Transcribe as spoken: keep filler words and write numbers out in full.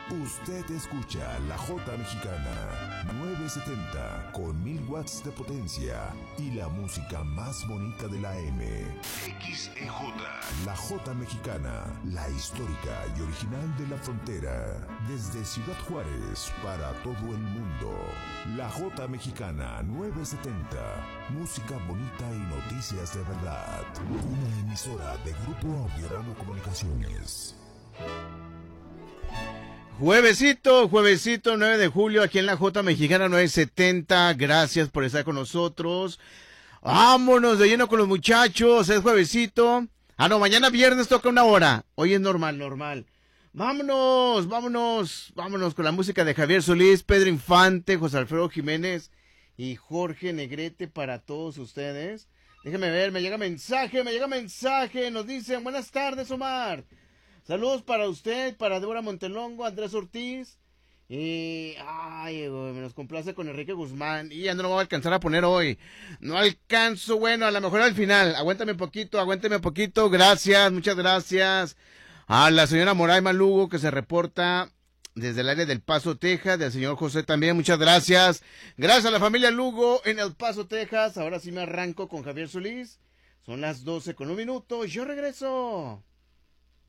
Usted escucha La Jota Mexicana novecientos setenta con mil watts de potencia y la música más bonita de la M. X E J. La Jota Mexicana, la histórica y original de la frontera. Desde Ciudad Juárez para todo el mundo. La Jota Mexicana novecientos setenta. Música bonita y noticias de verdad. Una emisora de Grupo Audiorama Comunicaciones. Juevesito, juevesito, nueve de julio, aquí en la Jota Mexicana novecientos setenta. Gracias por estar con nosotros. Vámonos de lleno con los muchachos. Es juevesito. Ah, no, mañana viernes toca una hora. Hoy es normal, normal. Vámonos, vámonos, vámonos con la música de Javier Solís, Pedro Infante, José Alfredo Jiménez y Jorge Negrete para todos ustedes. Déjenme ver, me llega mensaje, me llega mensaje. Nos dicen, buenas tardes, Omar. Saludos para usted, para Débora Montelongo, Andrés Ortiz. Y, ay, güey, me nos complace con Enrique Guzmán. Y ya no lo voy a alcanzar a poner hoy. No alcanzo, bueno, a lo mejor al final. Aguántame un poquito, aguántame un poquito. Gracias, muchas gracias. A la señora Moraima Lugo, que se reporta desde el área del Paso, Texas. Del señor José también, muchas gracias. Gracias a la familia Lugo en El Paso, Texas. Ahora sí me arranco con Javier Solís. Son las doce con un minuto. Yo regreso.